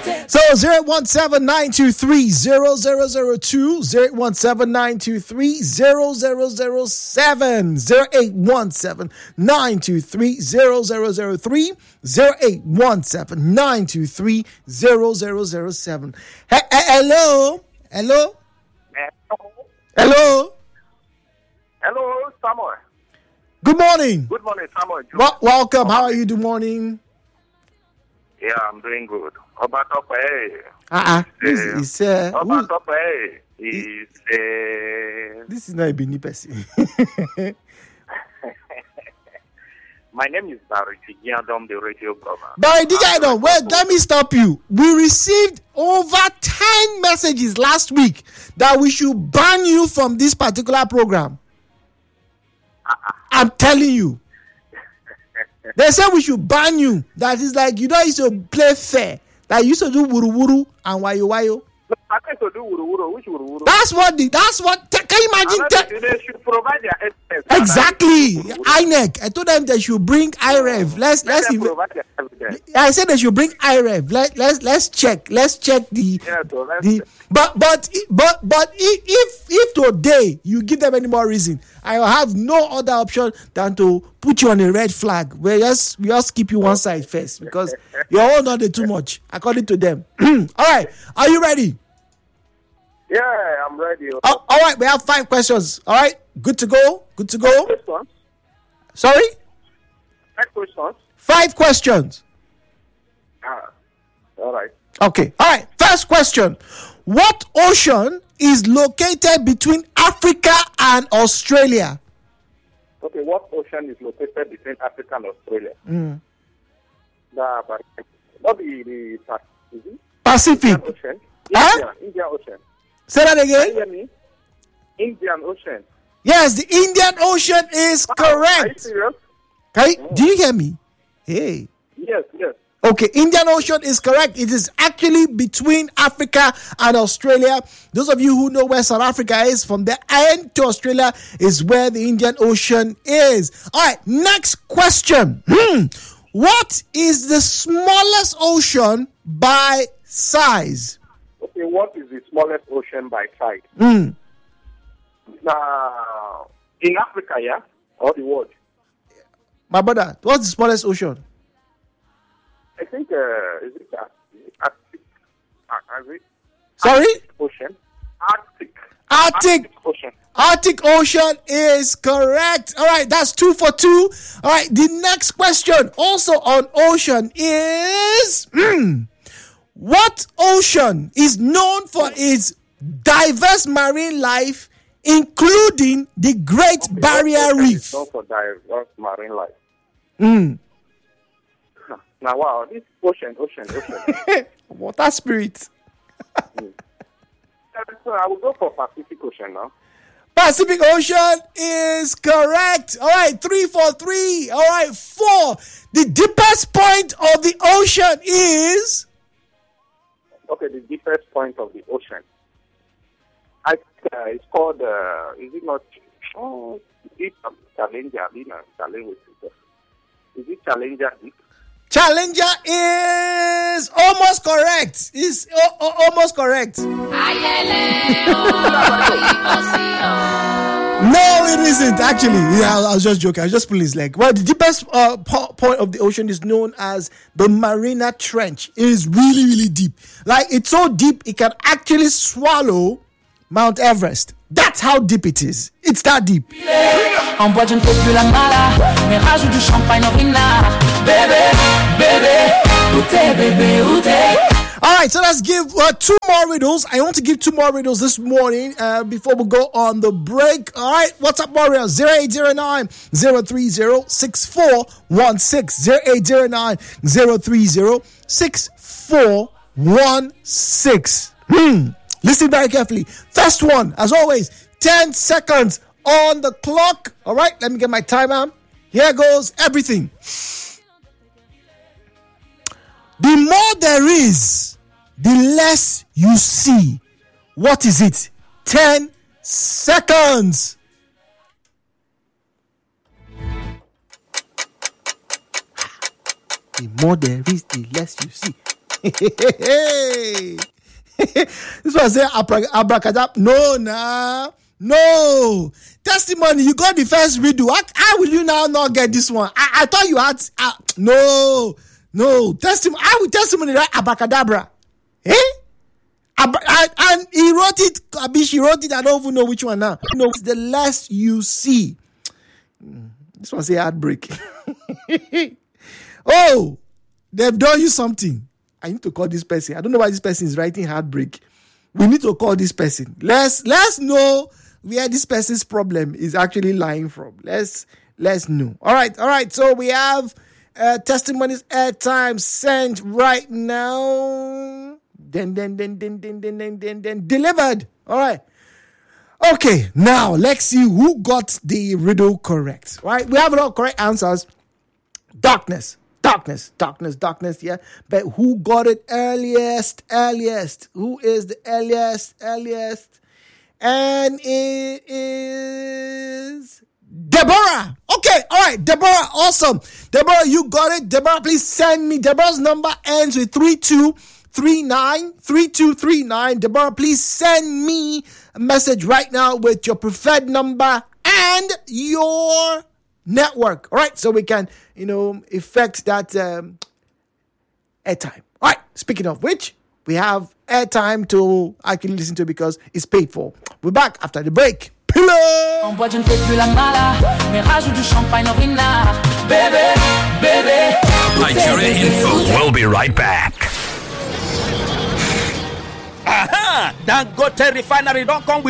So 017-923-0002, 017-923-0007, 081-923-0003, 081-923-0007. Hello? Hello, Samuel. Good morning. Good morning, Samuel. Welcome. How are you this morning? Yeah, I'm doing good. Obatope. This is Obatope is this is not a Benin person. My name is Barry Tigiadom, the radio governor. Barry Tigiadom, wait, let me stop you. We received over 10 messages last week that we should ban you from this particular program. I'm telling you. They said we should ban you. That is like, you don't used to play fair. That you used to do wuru wuru and wayo wayo. I think to do wuru wuru. Which wuru wuru? That's what, can you imagine? They should provide their evidence. Exactly. INEC. I told them they should bring IREV. Let's provide their evidence. I said they should bring IREV. Let's check. Let's check the. But if today you give them any more reason, I will have no other option than to put you on a red flag. We just keep you one side first because you're all not too much according to them. All right, are you ready? Yeah, I'm ready. All right, we have 5 questions. All right, good to go. Questions? Sorry? 5 questions. 5 questions. All right. Okay. All right. First question. What ocean is located between Africa and Australia? Okay, what ocean is located between Africa and Australia? Not the Pacific. Indian Ocean. Indian Ocean. Say that again. Can you hear me? Indian Ocean. Yes, the Indian Ocean is correct. Are you serious? Okay. Do you hear me? Hey. Yes. Okay, Indian Ocean is correct. It is actually between Africa and Australia. Those of you who know where South Africa is, from the end to Australia is where the Indian Ocean is. All right, next question. What is the smallest ocean by size? Okay, what is the smallest ocean by size? Now, in Africa, yeah? Or the world? My brother, what's the smallest ocean? I think, is it Arctic? Sorry? Ocean? Arctic Ocean. Arctic Ocean is correct. All right, that's 2 for 2. All right, the next question, also on ocean, is what ocean is known for its diverse marine life, including the Great Barrier Reef? Known for diverse marine life. Now, wow, this ocean. Water spirit. So I will go for Pacific Ocean now. Pacific Ocean is correct. All right, 3 for 3. All right, 4. The deepest point of the ocean is? Okay, the deepest point of the ocean. I think it's called, is it not? Oh, is it Challenger? Is it Challenger Deep? Challenger is almost correct. Is almost correct. No, it isn't actually. Yeah, I was just joking. I was just pulling his leg. Well, the deepest point of the ocean is known as the Mariana Trench. It is really, really deep. Like, it's so deep it can actually swallow Mount Everest. That's how deep it is. It's that deep. En bois je ne fais plus la mala, mais rajoute du champagne en vinard. Bébé, où t'es, bébé, où t'es? All right, so let's give 2 more riddles. I want to give 2 more riddles this morning before we go on the break. All right, what's up, Warriors? 0809-030-6416. 0809-030-6416. Listen very carefully. First one, as always, 10 seconds on the clock. All right, let me get my timer. Here goes everything. The more there is, the less you see. What is it? 10 seconds. The more there is, the less you see. This one say abracadabra. No. Testimony, you got the first riddle. How will you now not get this one? I thought you had. No. Testimony. I will testimony right? Abracadabra. And he wrote it. She wrote it. I don't even know which one now. No, it's the less you see. This one say heartbreak. Oh, they've done you something. I need to call this person. I don't know why this person is writing heartbreak. We need to call this person. Let's know where this person's problem is actually lying from. Let's know. All right. So we have testimonies airtime sent right now. Then delivered. All right. Okay, now let's see who got the riddle correct. Right? We have a lot of correct answers. Darkness, yeah. But who got it earliest? Who is the earliest? And it is Deborah. Okay, all right, Deborah, awesome. Deborah, you got it. Deborah, please send me. Deborah's number ends with 3239. Deborah, please send me a message right now with your preferred number and your network. All right, so we can, effect that airtime. All right, speaking of which, we have airtime to actually listen to because it's paid for. We're back after the break. On boit, je ne fais plus la mala, mais rajoute du champagne au pinard. Bébé. Nigeria Info. We'll be right back. Aha! Dangote Refinery don't come with